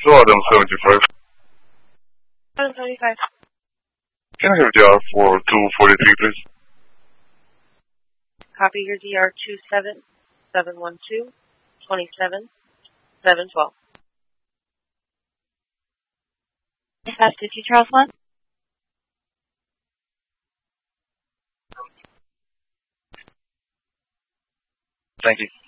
So Adam 75. Adam 75. Can I have DR for 243, please? Copy your DR 27712 27712. Dispatch 50 Charles 1. Thank you.